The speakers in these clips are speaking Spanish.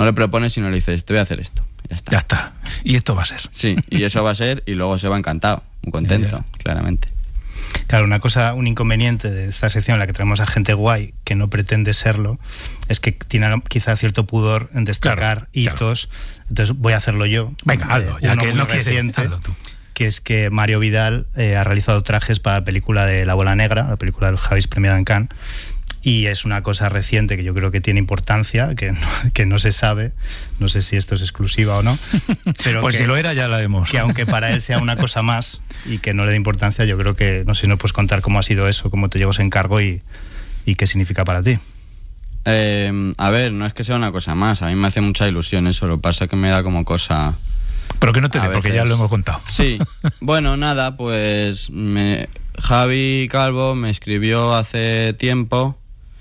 No le propones, sino le dices, te voy a hacer esto. Ya está. Y esto va a ser. Sí, y eso va a ser, y luego se va encantado, muy contento, claramente. Claro, un inconveniente de esta sección en la que traemos a gente guay que no pretende serlo, es que tiene quizá cierto pudor en destacar hitos. Claro. Entonces voy a hacerlo yo. Venga, hazlo, ya que él no quiere, hazlo tú. Que es que Mario Vidal ha realizado trajes para la película de La Bola Negra, la película de los Javis premiada en Cannes, y es una cosa reciente que yo creo que tiene importancia, que no se sabe, no sé si esto es exclusiva o no, pero pues si lo era ya la vemos. Que aunque para él sea una cosa más y que no le dé importancia, yo creo que, no sé si nos puedes contar cómo ha sido eso, cómo te llegó ese encargo y qué significa para ti. A ver, no es que sea una cosa más, a mí me hace mucha ilusión eso, lo que pasa es que me da como cosa... Pero que no te dé, porque ya lo hemos contado. Sí, bueno, nada, pues Javi Calvo me escribió hace tiempo,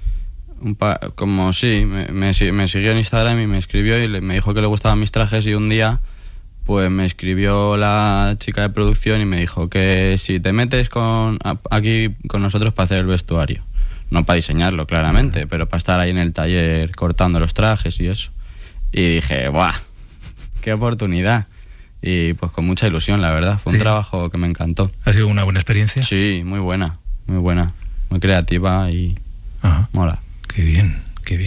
me siguió en Instagram y me escribió y me dijo que le gustaban mis trajes, y un día pues me escribió la chica de producción y me dijo que si te metes aquí con nosotros para hacer el vestuario, no para diseñarlo claramente, pero para estar ahí en el taller cortando los trajes y eso. Y dije, ¡buah! ¡Qué oportunidad! Y pues con mucha ilusión, la verdad. Fue un trabajo que me encantó. ¿Ha sido una buena experiencia? Sí, muy buena. Muy creativa y mola. Qué bien.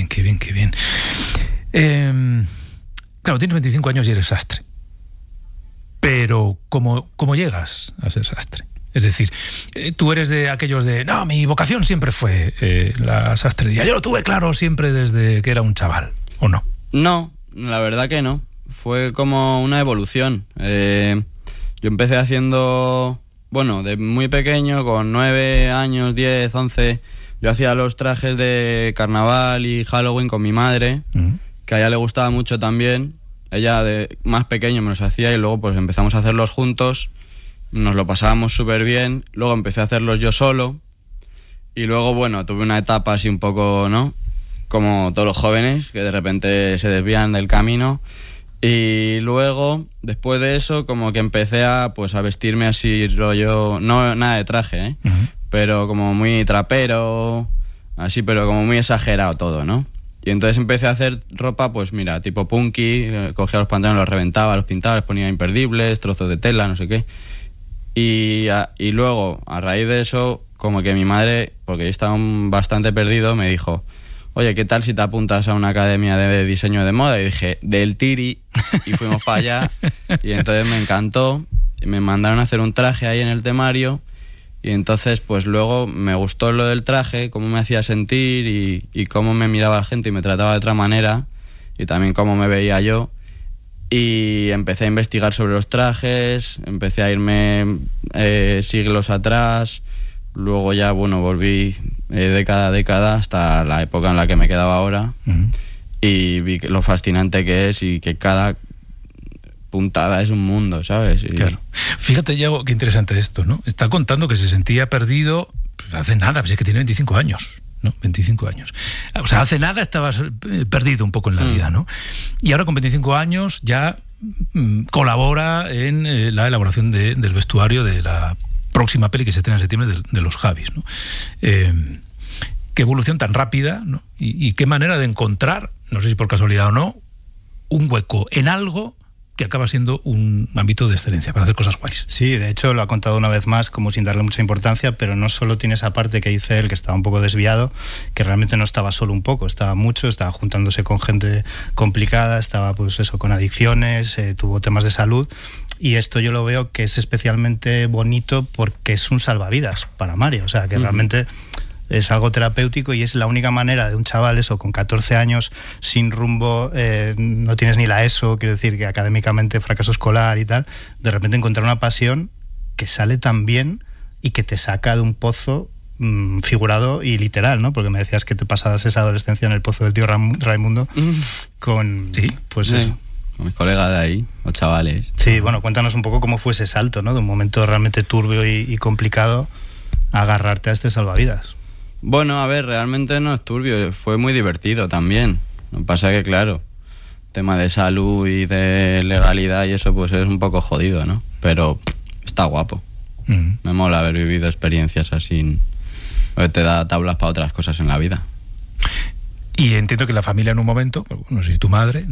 Claro, tienes 25 años y eres sastre. Pero, ¿cómo llegas a ser sastre? Es decir, tú eres de aquellos de... No, mi vocación siempre fue la sastrería. Yo lo tuve claro siempre desde que era un chaval, ¿o no? No, la verdad que no. Fue como una evolución. Yo empecé haciendo... Bueno, de muy pequeño, con 9 años, 10, 11... Yo hacía los trajes de carnaval y Halloween con mi madre, que a ella le gustaba mucho también. Ella de más pequeño me los hacía y luego pues empezamos a hacerlos juntos. Nos lo pasábamos súper bien. Luego empecé a hacerlos yo solo. Y luego, bueno, tuve una etapa así un poco, ¿no? Como todos los jóvenes, que de repente se desvían del camino. Y luego, después de eso, como que empecé a vestirme así, rollo... No, nada de traje, ¿eh? Pero como muy trapero, así, pero como muy exagerado todo, ¿no? Y entonces empecé a hacer ropa, pues mira, tipo punky, cogía los pantalones, los reventaba, los pintaba, los ponía imperdibles, trozos de tela, no sé qué. Y luego, a raíz de eso, como que mi madre, porque yo estaba bastante perdido, me dijo, oye, ¿qué tal si te apuntas a una academia de diseño de moda? Y dije, del tiri, y fuimos para allá, y entonces me encantó, y me mandaron a hacer un traje ahí en el temario. Y entonces, pues luego me gustó lo del traje, cómo me hacía sentir y cómo me miraba la gente y me trataba de otra manera, y también cómo me veía yo. Y empecé a investigar sobre los trajes, empecé a irme siglos atrás, luego ya, bueno, volví década a década hasta la época en la que me quedaba ahora, y vi lo fascinante que es y que cada puntada es un mundo, ¿sabes? Claro. Fíjate, Yago, qué interesante esto, ¿no? Está contando que se sentía perdido hace nada, pues es que tiene 25 años, ¿no? 25 años. O sea, hace nada estabas perdido un poco en la vida, ¿no? Y ahora con 25 años ya colabora en la elaboración del vestuario de la próxima peli que se estrena en septiembre de los Javis, ¿no? Qué evolución tan rápida, ¿no? Y qué manera de encontrar, no sé si por casualidad o no, un hueco en algo que acaba siendo un ámbito de excelencia para hacer cosas guays. Sí, de hecho lo ha contado una vez más como sin darle mucha importancia, pero no solo tiene esa parte que dice él que estaba un poco desviado, que realmente no estaba solo un poco, estaba mucho, estaba juntándose con gente complicada, estaba pues eso, con adicciones, tuvo temas de salud, y esto yo lo veo que es especialmente bonito porque es un salvavidas para Mario, o sea que realmente es algo terapéutico y es la única manera de un chaval, eso, con 14 años, sin rumbo, no tienes ni la ESO, quiero decir que académicamente fracaso escolar y tal, de repente encontrar una pasión que sale tan bien y que te saca de un pozo figurado y literal, ¿no? Porque me decías que te pasabas esa adolescencia en el pozo del tío Raimundo con... Sí, pues eso. Con mis colegas de ahí, los chavales. Sí, bueno, cuéntanos un poco cómo fue ese salto, ¿no? De un momento realmente turbio y complicado a agarrarte a este salvavidas. Bueno, a ver, realmente no es turbio, fue muy divertido también. Lo que pasa es que, claro, tema de salud y de legalidad y eso, pues es un poco jodido, ¿no? Pero está guapo. Me mola haber vivido experiencias así, porque te da tablas para otras cosas en la vida. Y entiendo que la familia en un momento, no sé si tu madre...